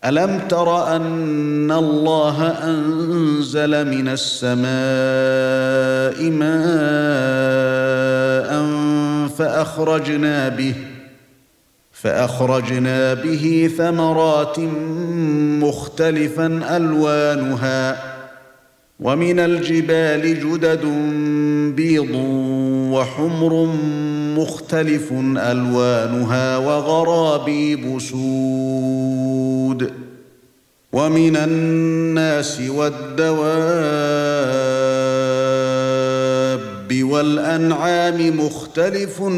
ألم تر أن الله أنزل من السماء ماء فأخرجنا به ثمرات مختلفا ألوانها ومن الجبال جدد بيض وحمر مختلف ألوانها وغرابيب سود ومن الناس والدواب والأنعام مختلف